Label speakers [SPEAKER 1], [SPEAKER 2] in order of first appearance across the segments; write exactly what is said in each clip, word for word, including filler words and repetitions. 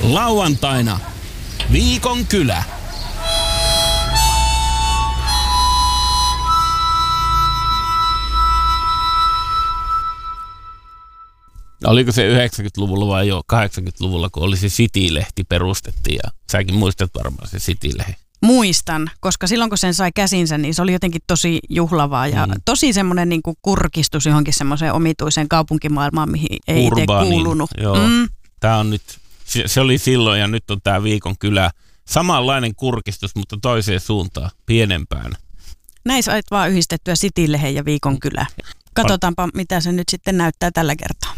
[SPEAKER 1] Lauantaina Viikon kylä. Oliko se yhdeksänkymmentäluvulla vai jo kahdeksankymmentäluvulla, kun oli se City-lehti perustettiin ja säkin muistat varmaan se City-lehti.
[SPEAKER 2] Muistan, koska silloin kun sen sai käsinsä, niin se oli jotenkin tosi juhlavaa ja mm. tosi semmoinen niin kuin kurkistus johonkin semmoiseen omituiseen kaupunkimaailmaan, mihin ei itse kuulunut.
[SPEAKER 1] Joo. Mm. Tää on nyt, se oli silloin ja nyt on tää Viikon kylä. Samanlainen kurkistus, mutta toiseen suuntaan, pienempään.
[SPEAKER 2] Näin sait vaan yhdistettyä City-lehden ja Viikon kylä. Katsotaanpa, mitä se nyt sitten näyttää tällä kertaa.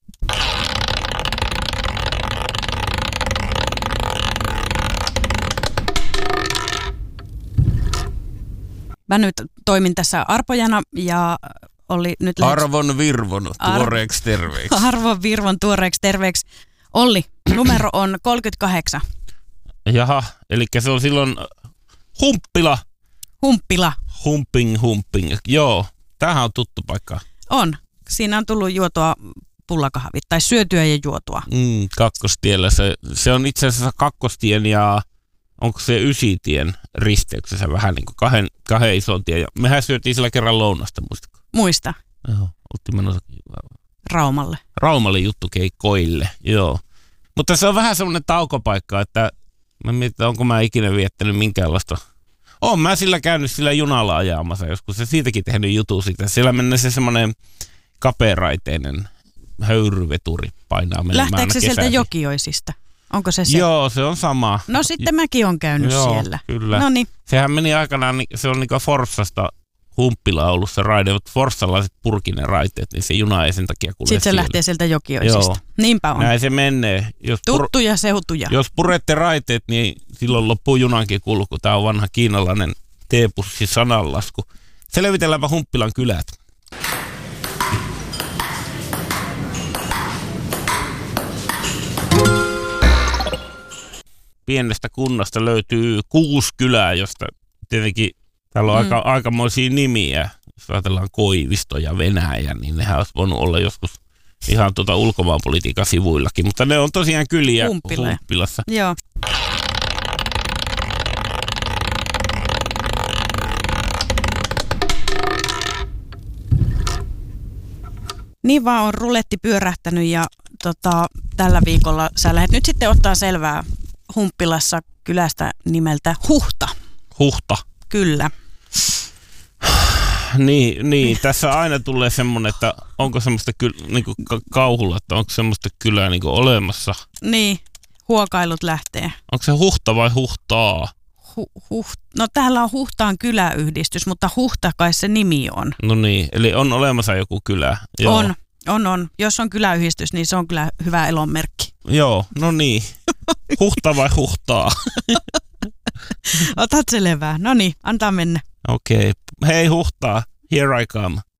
[SPEAKER 2] Mä nyt toimin tässä arpojana ja oli nyt...
[SPEAKER 1] Arvon Virvon tuoreeksi terveeksi.
[SPEAKER 2] Arvon Virvon tuoreeksi terveeksi. Olli, numero on kolmekymmentäkahdeksan.
[SPEAKER 1] Jaha, eli se on silloin Humppila.
[SPEAKER 2] Humppila.
[SPEAKER 1] Humping, humping. Joo, tämähän on tuttu paikka.
[SPEAKER 2] On. Siinä on tullut juotua pullakahvit tai syötyä ja juotua.
[SPEAKER 1] Mm, kakkostiellä. Se, se on itse asiassa kakkostien ja onko se ysitien risteyksessä vähän niin kuin kahden, kahden ison tien. Ja mehän syötiin sillä kerran lounasta, muistatko?
[SPEAKER 2] Muista.
[SPEAKER 1] Joo, oltiin menossa
[SPEAKER 2] Raumalle.
[SPEAKER 1] Raumalle juttukeikoille, joo. Mutta se on vähän semmoinen taukopaikka, että mä mietin, onko mä ikinä viettänyt minkäänlaista. Oon mä sillä käynyt sillä junalla ajamassa joskus ja siitäkin tehnyt jutun siitä. Siellä mennä se semmoinen kapearaiteinen höyryveturi painaa menemään.
[SPEAKER 2] Lähteekö se sieltä Jokioisista? Onko se se?
[SPEAKER 1] Joo, se on sama.
[SPEAKER 2] No sitten mäkin on käynyt
[SPEAKER 1] Joo,
[SPEAKER 2] siellä.
[SPEAKER 1] Kyllä.
[SPEAKER 2] Noniin.
[SPEAKER 1] Sehän meni aikanaan, se on niinku Forssasta Humppila ollut se raide, mutta forssalaiset purkinen raiteet, niin se juna ei sen takia kulje
[SPEAKER 2] Sitten se
[SPEAKER 1] siellä.
[SPEAKER 2] lähtee sieltä Jokioisista.
[SPEAKER 1] Joo.
[SPEAKER 2] Niinpä on.
[SPEAKER 1] Näin se menee. Jos
[SPEAKER 2] Tuttuja pur- seutuja.
[SPEAKER 1] Jos purette raiteet, niin silloin loppuu junankin kulku. Tämä on vanha kiinalainen teepussi sananlasku. Selvitelläänpä Humppilan kylät. Pienestä kunnasta löytyy kuusi kylää, josta tietenkin täällä on mm. aika, aikamoisia nimiä. Jos ajatellaan Koivisto ja Venäjä, niin nehän olisi voinut olla joskus ihan tuota ulkomaanpolitiikan sivuillakin. Mutta ne on tosiaan kyliä
[SPEAKER 2] Humppila.
[SPEAKER 1] Humppilassa.
[SPEAKER 2] Joo. Niin vaan on ruletti pyörähtänyt ja tota, tällä viikolla sä lähdet nyt sitten ottaa selvää Humppilassa kylästä nimeltä Huhta.
[SPEAKER 1] Huhta.
[SPEAKER 2] Kyllä.
[SPEAKER 1] Niin, niin, tässä aina tulee semmoinen, että onko semmoista kyl, niinku kauhulla, että onko semmoista kylää niinku olemassa.
[SPEAKER 2] Niin, huokailut lähtee.
[SPEAKER 1] Onko se Huhta vai Huhtaa?
[SPEAKER 2] Hu, huh, no täällä on Huhtaan kyläyhdistys, mutta Huhta kai se nimi on.
[SPEAKER 1] No niin, eli on olemassa joku kylä. Joo.
[SPEAKER 2] On, on, on. Jos on kyläyhdistys, niin se on kyllä hyvä elonmerkki.
[SPEAKER 1] Joo, no niin. Huhta vai Huhtaa?
[SPEAKER 2] Otat selvää. No niin, antaa mennä.
[SPEAKER 1] Okei. Okay. Hei Huhtaa, here I come.